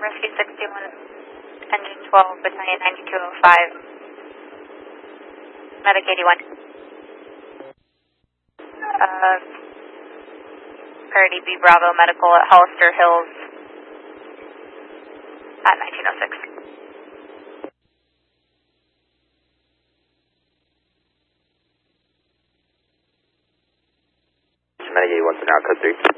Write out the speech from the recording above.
Rescue 61, Engine 12, Battalion 9205, Medic 81. Parity B Bravo Medical at Hollister Hills at 1906. Medic 81 for now, code 3.